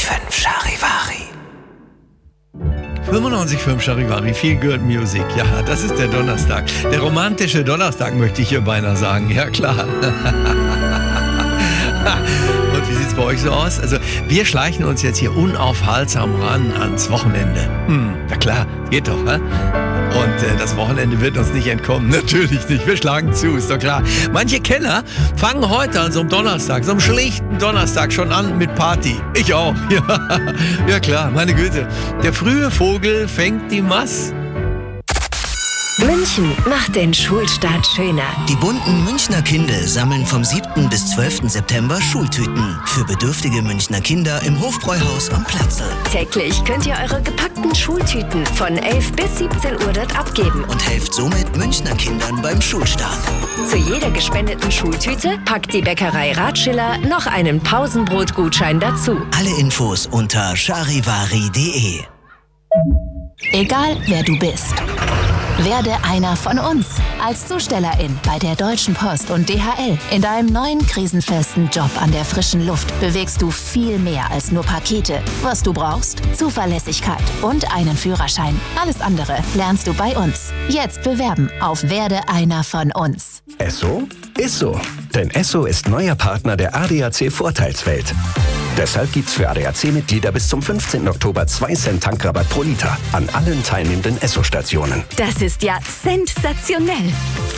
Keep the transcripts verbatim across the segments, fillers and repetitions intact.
Komma fünf Charivari. fünfundneunzig Komma fünf Charivari, Feel Good Music. Ja, das ist der Donnerstag. Der romantische Donnerstag, möchte ich hier beinahe sagen. Ja, klar. Und wie sieht's bei euch so aus? Also, wir schleichen uns jetzt hier unaufhaltsam ran ans Wochenende. Hm, na klar, geht doch, hä? Und äh, das Wochenende wird uns nicht entkommen. Natürlich nicht. Wir schlagen zu, ist doch klar. Manche Kenner fangen heute an so einem Donnerstag, so einem schlichten Donnerstag schon an mit Party. Ich auch. Ja, ja klar, meine Güte. Der frühe Vogel fängt die Maß. München macht den Schulstart schöner. Die bunten Münchner Kinder sammeln vom siebten bis zwölften September Schultüten für bedürftige Münchner Kinder im Hofbräuhaus am Platzl. Täglich könnt ihr eure gepackten Schultüten von elf bis siebzehn Uhr dort abgeben. Und helft somit Münchner Kindern beim Schulstart. Zu jeder gespendeten Schultüte packt die Bäckerei Ratschiller noch einen Pausenbrotgutschein dazu. Alle Infos unter charivari punkt de. Egal wer du bist. Werde einer von uns. Als Zustellerin bei der Deutschen Post und D H L. In deinem neuen krisenfesten Job an der frischen Luft bewegst du viel mehr als nur Pakete. Was du brauchst? Zuverlässigkeit und einen Führerschein. Alles andere lernst du bei uns. Jetzt bewerben auf Werde einer von uns. Esso ist so. Denn Esso ist neuer Partner der A D A C Vorteilswelt. Deshalb gibt's für A D A C-Mitglieder bis zum fünfzehnten Oktober zwei Cent Tankrabatt pro Liter an allen teilnehmenden Esso-Stationen. Das ist ja sensationell.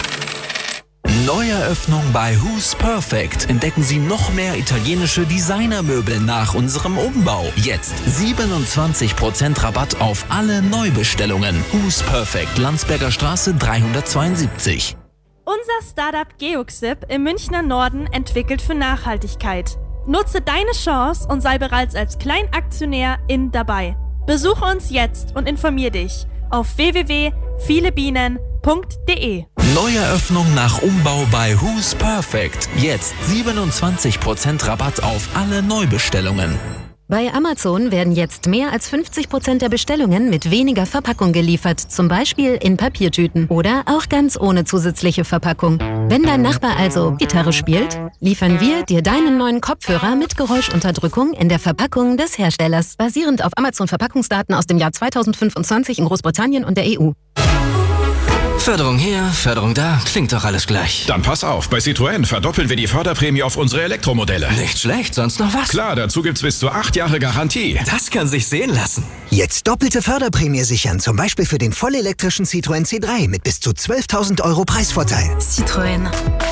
Neueröffnung bei Who's Perfect. Entdecken Sie noch mehr italienische Designermöbel nach unserem Umbau. Jetzt siebenundzwanzig Prozent Rabatt auf alle Neubestellungen. Who's Perfect, Landsberger Straße dreihundertzweiundsiebzig. Unser Startup Geoxip im Münchner Norden entwickelt für Nachhaltigkeit. Nutze deine Chance und sei bereits als Kleinaktionärin dabei. Besuche uns jetzt und informier dich auf w w w punkt viele bienen punkt de. Neueröffnung nach Umbau bei Who's Perfect. Jetzt siebenundzwanzig Prozent Rabatt auf alle Neubestellungen. Bei Amazon werden jetzt mehr als fünfzig Prozent der Bestellungen mit weniger Verpackung geliefert, zum Beispiel in Papiertüten oder auch ganz ohne zusätzliche Verpackung. Wenn dein Nachbar also Gitarre spielt, liefern wir dir deinen neuen Kopfhörer mit Geräuschunterdrückung in der Verpackung des Herstellers, basierend auf Amazon-Verpackungsdaten aus dem Jahr zweitausendfünfundzwanzig in Großbritannien und der E U. Förderung hier, Förderung da, klingt doch alles gleich. Dann pass auf, bei Citroën verdoppeln wir die Förderprämie auf unsere Elektromodelle. Nicht schlecht, sonst noch was? Klar, dazu gibt's bis zu acht Jahre Garantie. Das kann sich sehen lassen. Jetzt doppelte Förderprämie sichern, zum Beispiel für den vollelektrischen Citroën C drei mit bis zu zwölftausend Euro Preisvorteil. Citroën.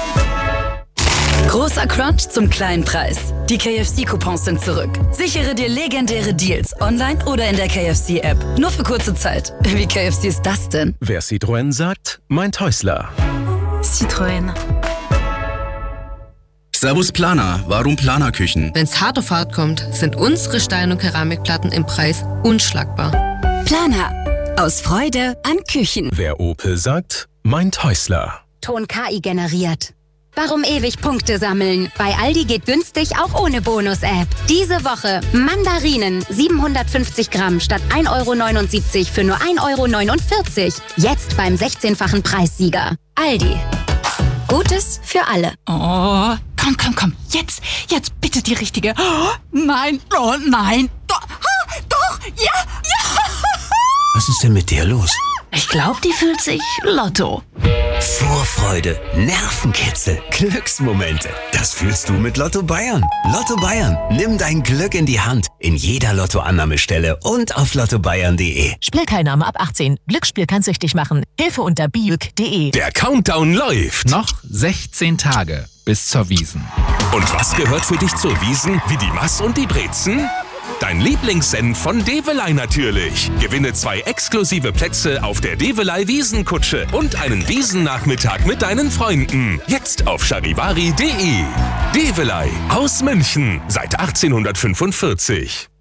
Großer Crunch zum kleinen Preis. Die K F C-Coupons sind zurück. Sichere dir legendäre Deals online oder in der K F C-App. Nur für kurze Zeit. Wie K F C ist das denn? Wer Citroën sagt, meint Häusler. Citroën. Servus Planer, warum Planerküchen? Wenn's hart auf hart kommt, sind unsere Stein- und Keramikplatten im Preis unschlagbar. Planer. Aus Freude an Küchen. Wer Opel sagt, meint Häusler. Ton K I generiert. Warum ewig Punkte sammeln? Bei Aldi geht günstig auch ohne Bonus-App. Diese Woche Mandarinen siebenhundertfünfzig Gramm statt ein Euro neunundsiebzig für nur ein Euro neunundvierzig. Jetzt beim sechzehnfachen Preissieger. Aldi. Gutes für alle. Oh, komm, komm, komm. Jetzt, jetzt bitte die richtige. Oh, nein, oh nein. Doch, ah, doch, ja, ja. Was ist denn mit dir los? Ich glaube, die fühlt sich Lotto. Vorfreude, Nervenkitzel, Glücksmomente. Das fühlst du mit Lotto Bayern. Lotto Bayern. Nimm dein Glück in die Hand. In jeder Lottoannahmestelle und auf lotto bayern punkt de. Spielteilnahme ab achtzehn. Glücksspiel kann süchtig machen. Hilfe unter biuk punkt de. Der Countdown läuft. Noch sechzehn Tage bis zur Wiesn. Und was gehört für dich zur Wiesn? Wie die Mass und die Brezen? Dein Lieblingssenf von Develey natürlich. Gewinne zwei exklusive Plätze auf der Develey Wiesenkutsche und einen Wiesennachmittag mit deinen Freunden. Jetzt auf charivari punkt de. Develey aus München seit achtzehnhundertfünfundvierzig.